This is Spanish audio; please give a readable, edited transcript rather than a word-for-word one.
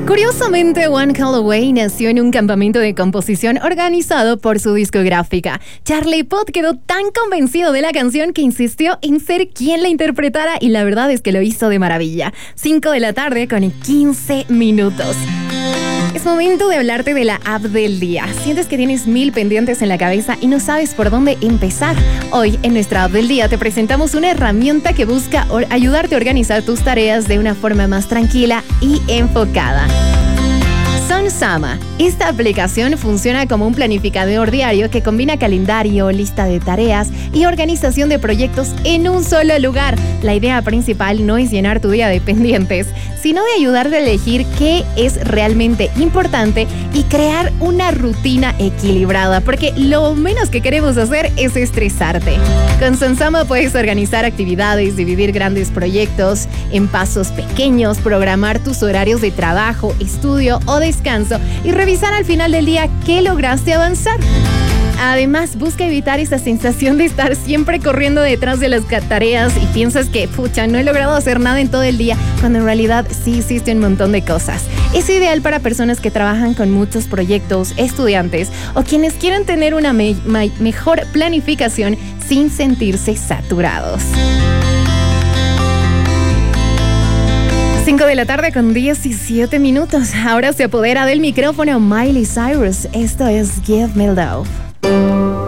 Curiosamente, One Call Away nació en un campamento de composición organizado por su discográfica. Charlie Puth quedó tan convencido de la canción que insistió en ser quien la interpretara y la verdad es que lo hizo de maravilla. 5 de la tarde con 15 minutos. Es momento de hablarte de la app del día. Sientes que tienes 1000 pendientes en la cabeza y no sabes por dónde empezar. Hoy, en nuestra app del día, te presentamos una herramienta que busca ayudarte a organizar tus tareas de una forma más tranquila y enfocada. Sunsama. Esta aplicación funciona como un planificador diario que combina calendario, lista de tareas y organización de proyectos en un solo lugar. La idea principal no es llenar tu día de pendientes, sino de ayudarte a elegir qué es realmente importante y crear una rutina equilibrada, porque lo menos que queremos hacer es estresarte. Con Sunsama puedes organizar actividades, dividir grandes proyectos en pasos pequeños, programar tus horarios de trabajo, estudio o descanso y revisar al final del día qué lograste avanzar. Además, busca evitar esa sensación de estar siempre corriendo detrás de las tareas y piensas que, no he logrado hacer nada en todo el día, cuando en realidad sí hiciste un montón de cosas. Es ideal para personas que trabajan con muchos proyectos, estudiantes o quienes quieren tener una mejor planificación sin sentirse saturados. 5 de la tarde con 17 minutos. Ahora se apodera del micrófono Miley Cyrus. Esto es Give Me Love.